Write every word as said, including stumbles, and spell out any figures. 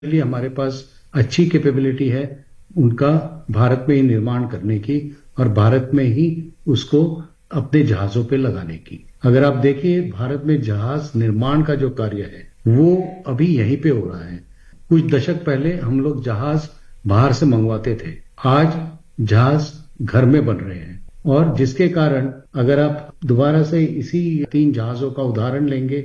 लिए हमारे पास अच्छी कैपेबिलिटी है उनका भारत में ही निर्माण करने की और भारत में ही उसको अपने जहाजों पे लगाने की। अगर आप देखिए भारत में जहाज निर्माण का जो कार्य है वो अभी यहीं पे हो रहा है। कुछ दशक पहले हम लोग जहाज बाहर से मंगवाते थे, आज जहाज घर में बन रहे हैं और जिसके कारण अगर आप दोबारा से इसी तीन जहाजों का उदाहरण लेंगे